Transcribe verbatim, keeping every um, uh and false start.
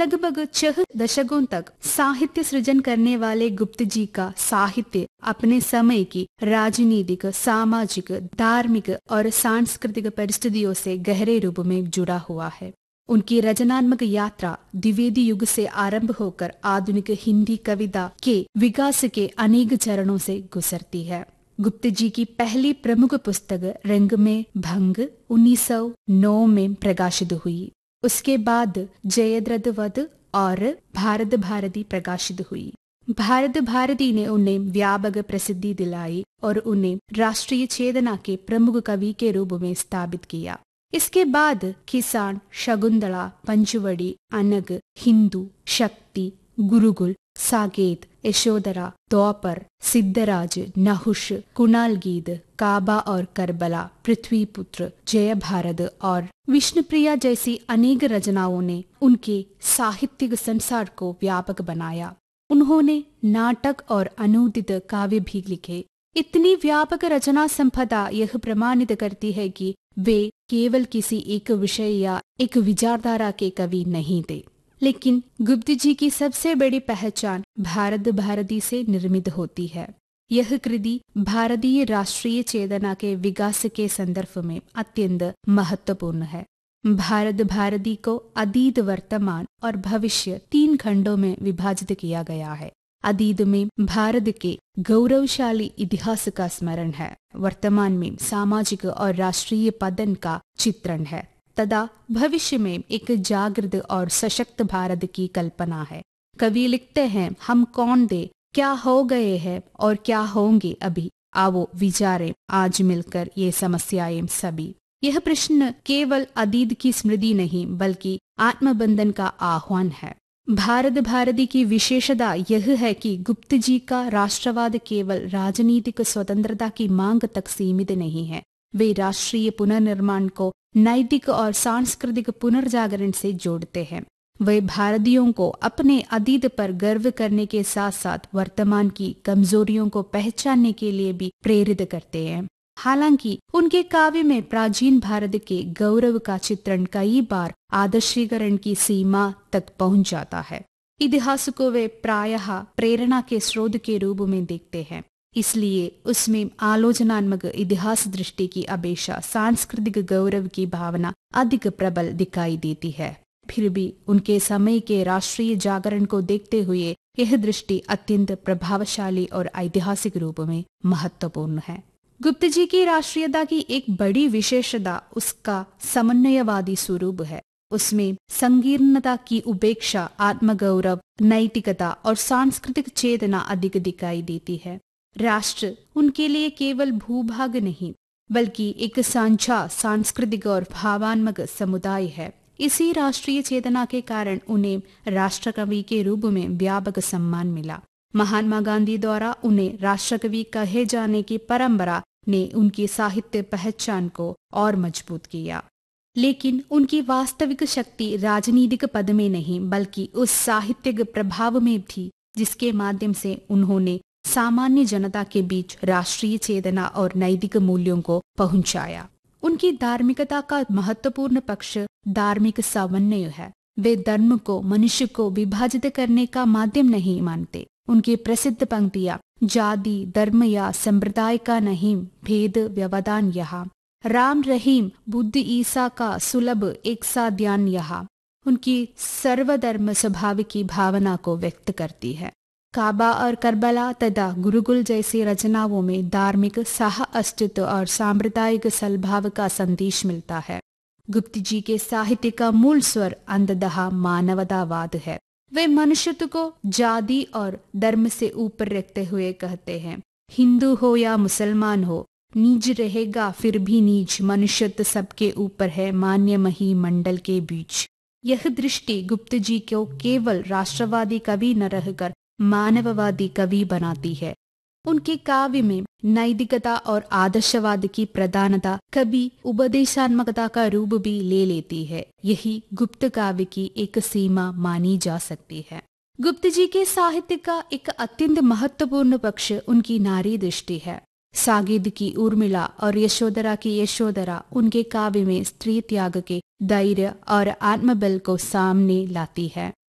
लगभग छह दशकों तक साहित्य सृजन करने वाले गुप्त जी का साहित्य अपने समय की राजनीतिक, सामाजिक, धार्मिक और सांस्कृतिक परिस्थितियों से गहरे रूप में जुड़ा हुआ है। उनकी रचनात्मक यात्रा द्विवेदी युग से आरंभ होकर आधुनिक हिंदी कविता के विकास के अनेक चरणों से गुजरती है। गुप्त जी की पहली प्रमुख पुस्तक रंग में भंग उन्नीस सौ नौ में प्रकाशित हुई। उसके बाद जयद्रथ वध और भारत भारती प्रकाशित हुई। भारत भारती ने उन्हें व्यापक प्रसिद्धि दिलाई और उन्हें राष्ट्रीय चेतना के प्रमुख कवि के रूप में स्थापित किया। इसके बाद किसान, शकुंतला, पंचवड़ी, अनग, हिंदू, शक्ति, गुरुकुल, साकेत, यशोधरा, द्वापर, सिद्धराज, नहुष, कुणाल गीत, काबा और करबला, पृथ्वीपुत्र, जय भारत और विष्णुप्रिया जैसी अनेक रचनाओं ने उनके साहित्यिक संसार को व्यापक बनाया। उन्होंने नाटक और अनुदित काव्य भी लिखे। इतनी व्यापक रचना संपदा यह प्रमाणित करती है कि वे केवल किसी एक विषय या एक विचारधारा के कवि नहीं थे। लेकिन गुप्त जी की सबसे बड़ी पहचान भारत भारती से निर्मित होती है। यह कृति भारतीय राष्ट्रीय चेतना के विकास के संदर्भ में अत्यंत महत्वपूर्ण है। भारत भारती को अतीत, वर्तमान और भविष्य तीन खंडों में विभाजित किया गया है। अतीत में भारत के गौरवशाली इतिहास का स्मरण है, वर्तमान में सामाजिक और राष्ट्रीय पतन का चित्रण है तथा भविष्य में एक जागृत और सशक्त भारत की कल्पना है। कवि लिखते हैं, हम कौन थे, क्या हो गए हैं और क्या होंगे अभी, आओ विचारें आज मिलकर ये समस्याएं सभी। यह प्रश्न केवल अतीत की स्मृति नहीं बल्कि आत्मबंधन का आह्वान है। भारत भारती की विशेषता यह है कि गुप्त जी का राष्ट्रवाद केवल राजनीतिक स्वतंत्रता की मांग तक सीमित नहीं है। वे राष्ट्रीय पुनर्निर्माण को नैतिक और सांस्कृतिक पुनर्जागरण से जोड़ते हैं। वे भारतीयों को अपने अतीत पर गर्व करने के साथ साथ वर्तमान की कमजोरियों को पहचानने के लिए भी प्रेरित करते हैं। हालांकि उनके काव्य में प्राचीन भारत के गौरव का चित्रण कई बार आदर्शीकरण की सीमा तक पहुंच जाता है। इतिहास को वे प्रायः प्रेरणा के स्रोत के रूप में देखते हैं, इसलिए उसमें आलोचनात्मक इतिहास दृष्टि की अपेक्षा सांस्कृतिक गौरव की भावना अधिक प्रबल दिखाई देती है। फिर भी उनके समय के राष्ट्रीय जागरण को देखते हुए यह दृष्टि अत्यंत प्रभावशाली और ऐतिहासिक रूप में महत्वपूर्ण है। गुप्त जी की राष्ट्रीयता की एक बड़ी विशेषता उसका समन्वयवादी स्वरूप है। उसमें संकीर्णता की उपेक्षा, आत्मगौरव, नैतिकता और सांस्कृतिक चेतना अधिक दिखाई देती है। राष्ट्र उनके लिए केवल भूभाग नहीं बल्कि एक सांझा सांस्कृतिक और भावात्मक समुदाय है। इसी राष्ट्रीय चेतना के कारण उन्हें राष्ट्रकवि के रूप में व्यापक सम्मान मिला। महात्मा गांधी द्वारा उन्हें राष्ट्रकवि कहे जाने की परंपरा ने उनकी साहित्य पहचान को और मजबूत किया। लेकिन उनकी वास्तविक शक्ति राजनीतिक पद में नहीं बल्कि उस साहित्यिक प्रभाव में थी जिसके माध्यम से उन्होंने सामान्य जनता के बीच राष्ट्रीय चेतना और नैतिक मूल्यों को पहुंचाया। उनकी धार्मिकता का महत्वपूर्ण पक्ष धार्मिक समन्वय है। वे धर्म को मनुष्य को विभाजित करने का माध्यम नहीं मानते। उनकी प्रसिद्ध पंक्तियां जाति, धर्म या संप्रदाय का नहीं भेद व्यवधान यहाँ, राम रहीम बुद्ध ईसा का सुलभ एक सा ध्यान यहाँ, उनकी सर्वधर्म स्वभाव की भावना को व्यक्त करती है। काबा और करबला तथा गुरुकुल जैसी रचनाओं में धार्मिक सह अस्तित्व और सांप्रदायिक सद्भाव का संदेश मिलता है। गुप्त जी के साहित्य का मूल स्वर अंततः मानवतावाद है। वे मनुष्यत्व को जाति और धर्म से ऊपर रखते हुए कहते हैं, हिंदू हो या मुसलमान हो, नीच रहेगा फिर भी नीच, मनुष्यत्व सबके ऊपर है मान्य मही मंडल के बीच। यह दृष्टि गुप्त जी को केवल राष्ट्रवादी कवि न रहकर मानववादी कवि बनाती है। उनके काव्य में नैतिकता और आदर्शवाद की प्रधानता कभी उपदेशात्मकता का रूप भी ले लेती है। यही गुप्त काव्य की एक सीमा मानी जा सकती है। गुप्त जी के साहित्य का एक अत्यंत महत्वपूर्ण पक्ष उनकी नारी दृष्टि है। सागिद की उर्मिला और यशोधरा की यशोधरा उनके काव्य में स्त्री त्याग के धैर्य और आत्मबल को सामने लाती है।